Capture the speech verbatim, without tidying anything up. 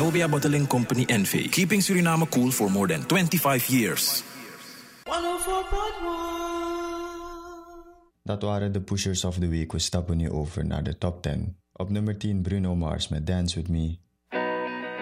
Zenobia Bottling Company N V. Keeping Suriname cool for more than twenty-five years. Dat waren de Pushers of the Week. We stappen nu over naar de top ten. Op nummer tien Bruno Mars met Dance With Me.